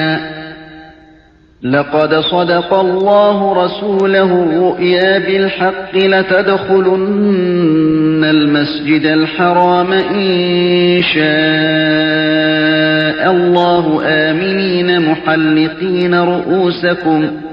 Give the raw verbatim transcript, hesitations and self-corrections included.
لقد صدق الله رسوله الرؤيا بالحق لتدخلن المسجد الحرام إن شاء الله آمنين محلقين رؤوسكم